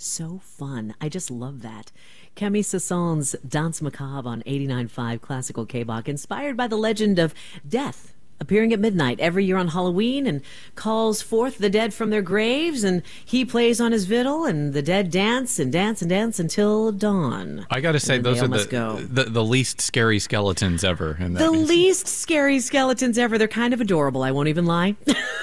So fun. I just love that. Camille Saint-Saëns' Danse Macabre on 89.5 Classical K-Bach, inspired by the legend of death appearing at midnight every year on Halloween and calls forth the dead from their graves, and he plays on his fiddle, and the dead dance and dance and dance until dawn. I got to say, those are the least scary skeletons ever. Least scary skeletons ever. They're kind of adorable, I won't even lie.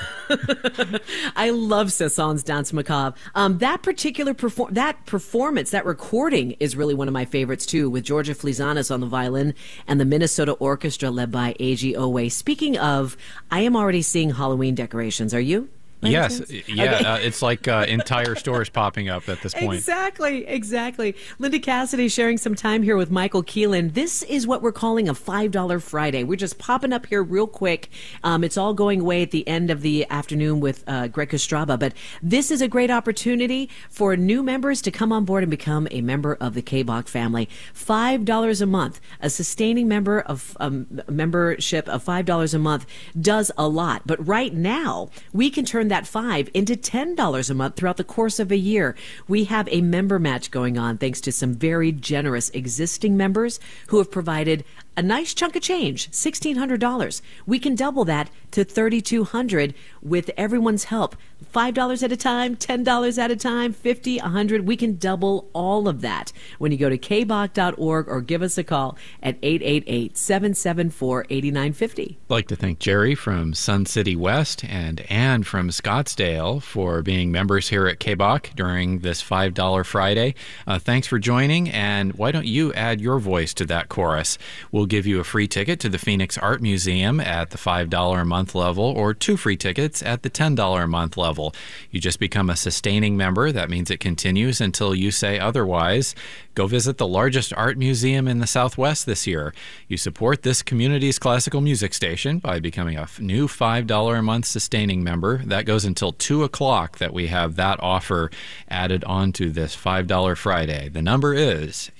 I love Saint-Saëns' Danse Macabre. That particular performance, that recording is really one of my favorites too, with Georgia Flizanis on the violin and the Minnesota Orchestra led by A.G. Owe. Speaking of, I am already seeing Halloween decorations. Are you? Yes, yeah, okay. It's like entire stores popping up at this point. Exactly. Linda Cassidy sharing some time here with Michael Keelan. This is what we're calling a $5 Friday. We're just popping up here real quick. It's all going away at the end of the afternoon with Greg Kostraba, but this is a great opportunity for new members to come on board and become a member of the K-Bach family. $5 a month, a sustaining membership of $5 a month does a lot, but right now we can turn that $5 into $10 a month throughout the course of a year. We have a member match going on thanks to some very generous existing members who have provided a nice chunk of change, $1,600. We can double that to $3,200 with everyone's help. $5 at a time, $10 at a time, $50, $100. We can double all of that when you go to kbach.org or give us a call at 888-774-8950. I'd like to thank Jerry from Sun City West and Ann from Scottsdale for being members here at K-Bach during this $5 Friday. Thanks for joining, and why don't you add your voice to that chorus? We'll give you a free ticket to the Phoenix Art Museum at the $5 a month level, or 2 free tickets at the $10 a month level. You just become a sustaining member. That means it continues until you say otherwise. Go visit the largest art museum in the Southwest this year. You support this community's classical music station by becoming a new $5 a month sustaining member. That goes until 2 o'clock that we have that offer added onto this $5 Friday. The number is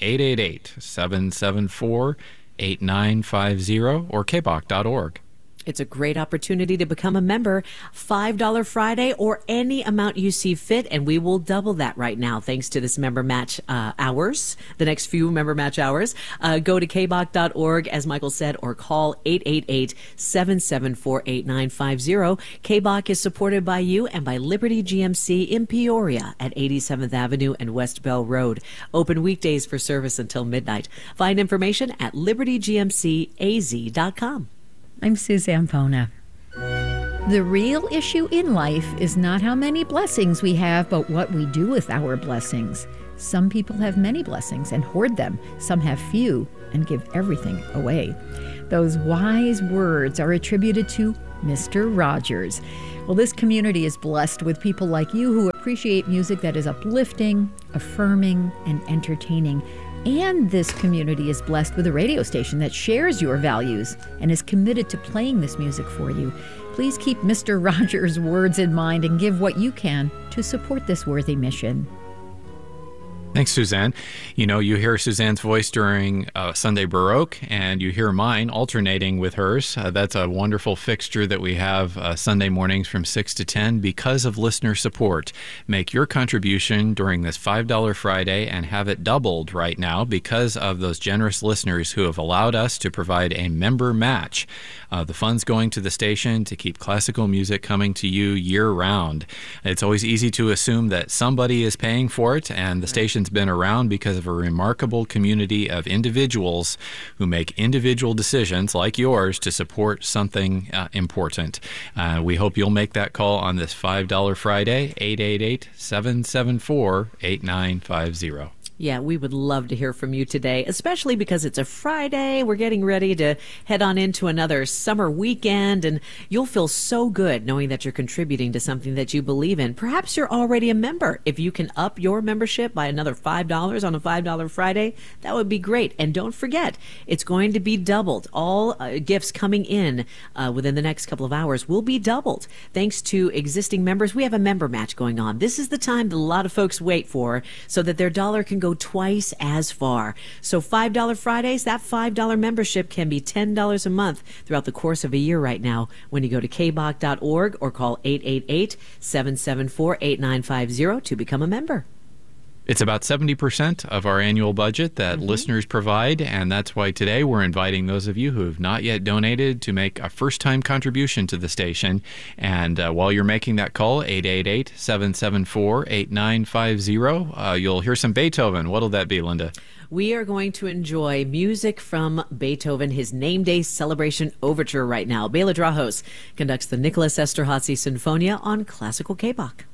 888-774-8950 or kbach.org. It's a great opportunity to become a member. $5 Friday or any amount you see fit, and we will double that right now thanks to this member match hours, the next few member match hours. Go to kbach.org, as Michael said, or call 888-774-8950. K-Bach is supported by you and by Liberty GMC in Peoria at 87th Avenue and West Bell Road. Open weekdays for service until midnight. Find information at libertygmcaz.com. I'm Suzanne Pona. The real issue in life is not how many blessings we have, but what we do with our blessings. Some people have many blessings and hoard them. Some have few and give everything away. Those wise words are attributed to Mr. Rogers. Well, this community is blessed with people like you who appreciate music that is uplifting, affirming, and entertaining. And this community is blessed with a radio station that shares your values and is committed to playing this music for you. Please keep Mr. Rogers' words in mind and give what you can to support this worthy mission. Thanks, Suzanne. You know, you hear Suzanne's voice during Sunday Baroque, and you hear mine alternating with hers. That's a wonderful fixture that we have Sunday mornings from 6 to 10 because of listener support. Make your contribution during this $5 Friday and have it doubled right now because of those generous listeners who have allowed us to provide a member match. The funds going to the station to keep classical music coming to you year-round. It's always easy to assume that somebody is paying for it, and the station's been around because of a remarkable community of individuals who make individual decisions like yours to support something important. We hope you'll make that call on this $5 Friday, 888-774-8950. Yeah, we would love to hear from you today, especially because it's a Friday. We're getting ready to head on into another summer weekend, and you'll feel so good knowing that you're contributing to something that you believe in. Perhaps you're already a member. If you can up your membership by another $5 on a $5 Friday, that would be great. And don't forget, it's going to be doubled. All gifts coming in within the next couple of hours will be doubled. Thanks to existing members, we have a member match going on. This is the time that a lot of folks wait for so that their dollar can go twice as far. So $5 Fridays, that $5 membership can be $10 a month throughout the course of a year right now when you go to kbach.org or call 888-774-8950 to become a member. It's about 70% of our annual budget that listeners provide, and that's why today we're inviting those of you who have not yet donated to make a first-time contribution to the station. And while you're making that call, 888-774-8950, you'll hear some Beethoven. What'll that be, Linda? We are going to enjoy music from Beethoven, his name day celebration overture right now. Bela Drahos conducts the Nicholas Esterhazy Sinfonia on Classical K-Bach.